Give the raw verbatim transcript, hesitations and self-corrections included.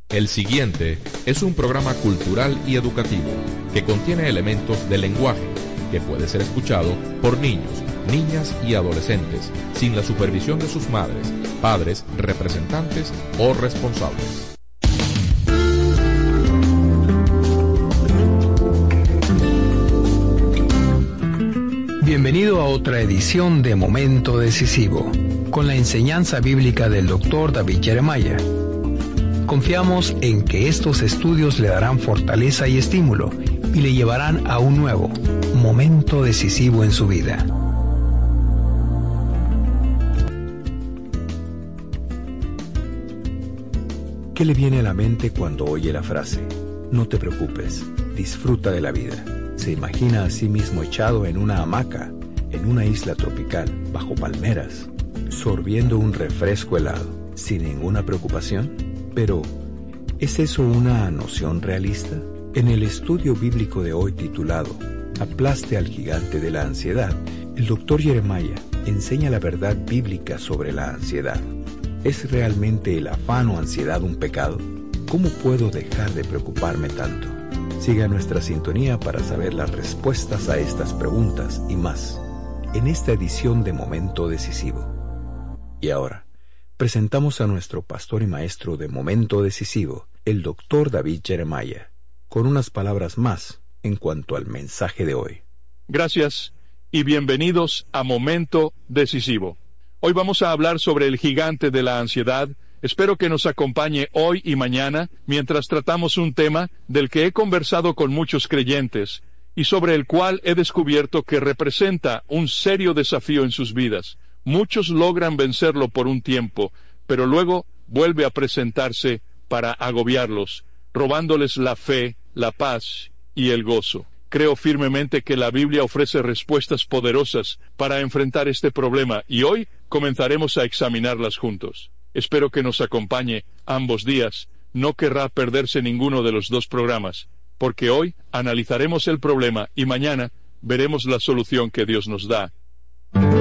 El siguiente es un programa cultural y educativo que contiene elementos del lenguaje que puede ser escuchado por niños, niñas y adolescentes sin la supervisión de sus madres, padres, representantes o responsables. Bienvenido a otra edición de Momento Decisivo, con la enseñanza bíblica del doctor David Jeremiah. Confiamos en que estos estudios le darán fortaleza y estímulo y le llevarán a un nuevo momento decisivo en su vida. ¿Qué le viene a la mente cuando oye la frase? No te preocupes, disfruta de la vida. Se imagina a sí mismo echado en una hamaca, en una isla tropical, bajo palmeras, sorbiendo un refresco helado, sin ninguna preocupación. Pero, ¿es eso una noción realista? En el estudio bíblico de hoy titulado Aplaste al gigante de la ansiedad, el doctor Jeremiah enseña la verdad bíblica sobre la ansiedad. ¿Es realmente el afán o ansiedad un pecado? ¿Cómo puedo dejar de preocuparme tanto? Siga nuestra sintonía para saber las respuestas a estas preguntas y más, en esta edición de Momento Decisivo. Y ahora, presentamos a nuestro pastor y maestro de Momento Decisivo, el doctor David Jeremiah, con unas palabras más en cuanto al mensaje de hoy. Gracias y bienvenidos a Momento Decisivo. Hoy vamos a hablar sobre el gigante de la ansiedad. Espero que nos acompañe hoy y mañana mientras tratamos un tema del que he conversado con muchos creyentes y sobre el cual he descubierto que representa un serio desafío en sus vidas. Muchos logran vencerlo por un tiempo, pero luego vuelve a presentarse para agobiarlos, robándoles la fe, la paz y el gozo. Creo firmemente que la Biblia ofrece respuestas poderosas para enfrentar este problema y hoy comenzaremos a examinarlas juntos. Espero que nos acompañe ambos días. No querrá perderse ninguno de los dos programas, porque hoy analizaremos el problema y mañana veremos la solución que Dios nos da.